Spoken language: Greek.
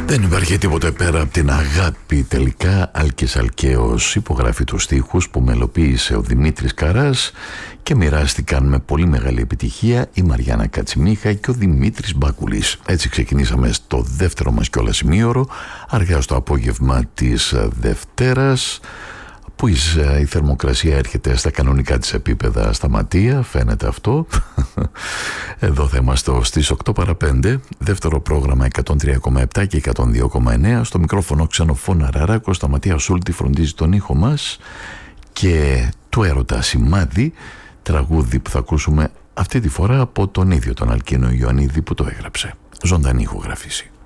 Δεν υπάρχει τίποτε πέρα από την αγάπη. Τελικά Άλκης Αλκαίος υπογράφει τους στίχους που μελοποίησε ο Δημήτρης Καράς και μοιράστηκαν με πολύ μεγάλη επιτυχία η Μαριάννα Κατσιμίχα και ο Δημήτρης Μπακουλής. Έτσι ξεκινήσαμε στο δεύτερο μας κιόλας ημίωρο, αργά στο απόγευμα της Δευτέρας, που η θερμοκρασία έρχεται στα κανονικά της επίπεδα στα Ματία, φαίνεται αυτό. Εδώ θα είμαστε στις 8 παρά 5, δεύτερο πρόγραμμα 103,7 και 102,9. Στο μικρόφωνο Ξενοφώνα Ραράκο, στα Ματία Σούλτη φροντίζει τον ήχο μας και του έρωτα σημάδι, τραγούδι που θα ακούσουμε αυτή τη φορά από τον ίδιο τον Αλκίνο Ιωαννίδη που το έγραψε. Ζωντανή ηχογραφήση.